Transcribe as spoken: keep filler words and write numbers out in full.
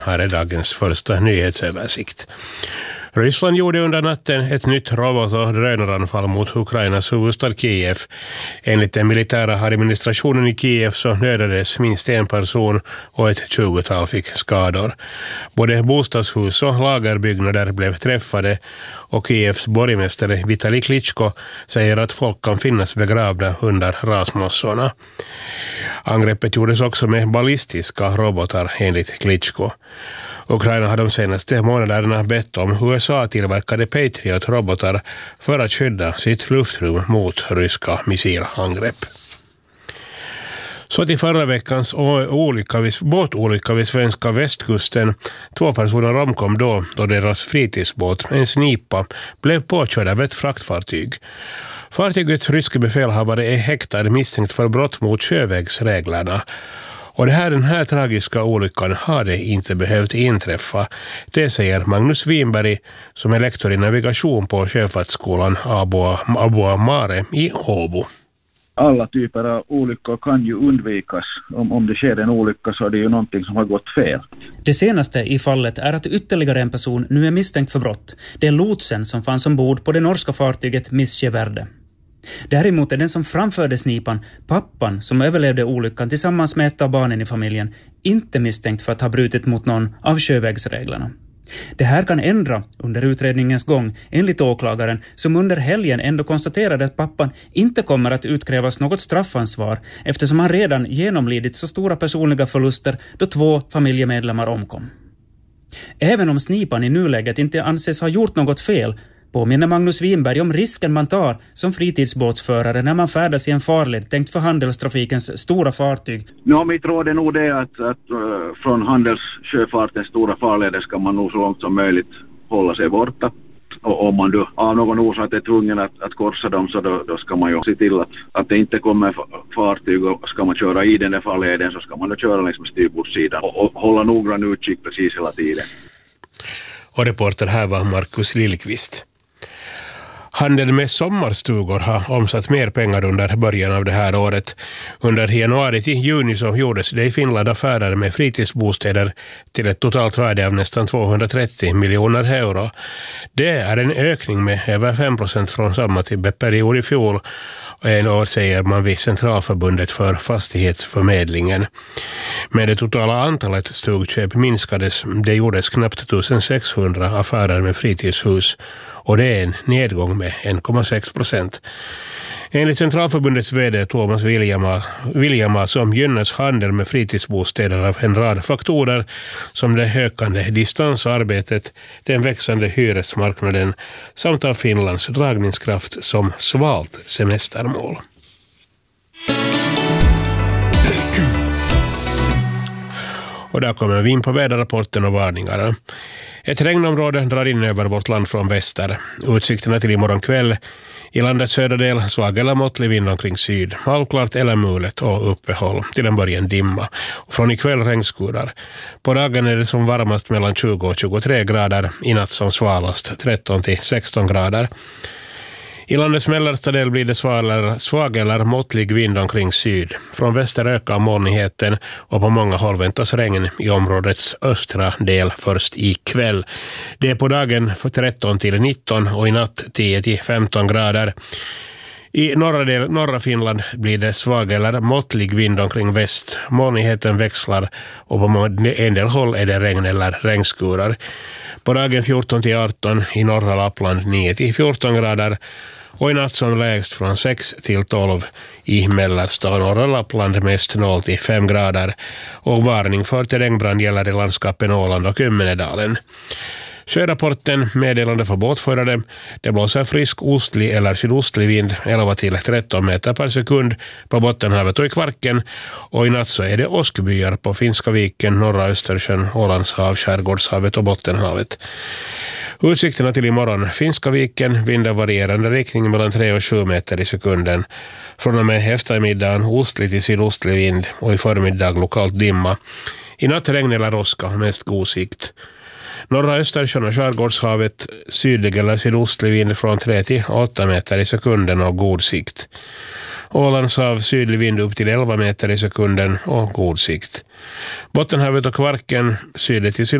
Här är dagens första nyhetsöversikt. Ryssland gjorde under natten ett nytt robot- och drönaranfall mot Ukrainas huvudstad Kiev. Enligt den militära administrationen i Kiev så dödades minst en person och ett tjugotal fick skador. Både bostadshus och lagerbyggnader blev träffade och Kievs borgmästare Vitali Klitschko säger att folk kan finnas begravda under rasmassorna. Angreppet gjordes också med ballistiska robotar enligt Klitschko. Ukraina har de senaste månaderna bett om U S A-tillverkade Patriot-robotar för att skydda sitt luftrum mot ryska missilangrepp. Så till förra veckans olycka vid, båtolycka vid svenska västkusten. Två personer omkom då då deras fritidsbåt, en snipa, blev påkörd av ett fraktfartyg. Fartygets ryske befälhavare är häktad misstänkt för brott mot sjövägsreglerna. Och det här, den här tragiska olyckan har det inte behövt inträffa. Det säger Magnus Winberg som är lektor i navigation på sjöfartsskolan Aboa Mare i Åbo. Alla typer av olyckor kan ju undvikas. Om, om det sker en olycka så är det ju någonting som har gått fel. Det senaste i fallet är att ytterligare en person nu är misstänkt för brott. Det är lotsen som fanns ombord på det norska fartyget Mischeverde. Däremot är den som framförde snipan, pappan som överlevde olyckan tillsammans med ett av barnen i familjen, inte misstänkt för att ha brutit mot någon av sjövägsreglerna. Det här kan ändra under utredningens gång, enligt åklagaren, som under helgen ändå konstaterade att pappan inte kommer att utkrävas något straffansvar eftersom han redan genomlidit så stora personliga förluster då två familjemedlemmar omkom. Även om snipan i nuläget inte anses ha gjort något fel, påminner Magnus Winberg om risken man tar som fritidsbåtsförare när man färdas i en farled tänkt för handelstrafikens stora fartyg. Ja, mitt råd är nog det att, att uh, från handelssjöfartens stora farleder ska man nog så långt som möjligt hålla sig borta. Och om man då av någon orsak är tvungen att, att korsa dem så då, då ska man ju se till att, att det inte kommer fartyg, och ska man köra i den där farleden så ska man då köra liksom styrbordssidan och, och hålla noggrann utkik precis hela tiden. Och reporter här var Markus Lillqvist. Handeln med sommarstugor har omsatt mer pengar under början av det här året. Under januari till juni så gjordes det i Finland affärer med fritidsbostäder till ett totalt värde av nästan tvåhundratrettio miljoner euro. Det är en ökning med över fem procent från samma period i fjol. En år säger man vid Centralförbundet för fastighetsförmedlingen. Men det totala antalet stugköp minskades. Det gjordes knappt sextonhundra affärer med fritidshus och det är en nedgång med en komma sex procent. Enligt Centralförbundets vd Thomas Viljama som gynnas handel med fritidsbostäder av en rad faktorer som det ökande distansarbetet, den växande hyresmarknaden samt av Finlands dragningskraft som svalt semestermål. Och där kommer vi in på väderrapporten och varningarna. Ett regnområde drar in över vårt land från väster. Utsikterna till imorgon kväll i landets södra del svag eller måttlig vind omkring syd. Halvklart eller mulet och uppehåll. Till en början dimma. Och från ikväll regnskurar. På dagen är det som varmast mellan tjugo och tjugotre grader. I natt som svalast tretton till sexton grader. I landets mellersta del blir det svag eller måttlig vind omkring syd. Från väster ökar molnigheten och på många håll väntas regn i områdets östra del först i kväll. Det är på dagen för tretton till nitton och i natt tio till femton grader. I norra, del, norra Finland blir det svag eller måttlig vind omkring väst. Molnigheten växlar och på en del håll är det regn eller regnskurar. På dagen fjorton till arton i norra Lappland nio till fjorton grader och i natt som lägst från sex till tolv i mellersta och norra Lappland mest noll till fem grader och varning för terrängbrand gäller i landskapen Åland och Kymmenedalen. Sjörapporten meddelande för båtförare. Det blåser frisk ostlig eller sydostlig vind elva till tretton meter per sekund på Bottenhavet och i Kvarken. Och i natt så är det åskbyar på Finska viken, norra Östersjön, Ålandshav, Skärgårdshavet och Bottenhavet. Utsikterna till imorgon. Finska viken, vinden varierande riktning mellan tre och sju meter i sekunden. Från och med eftermiddagen ostlig till sydostlig vind och i förmiddag lokalt dimma. I natt regn eller roska, mest god sikt. Norra Östersjön och Skärgårdshavet sydlig eller sydostlig vind från tre till åtta meter i sekunden och god sikt. Ålandshav sydlig vind upp till elva meter i sekunden och god sikt. Bottenhavet och Kvarken sydligt till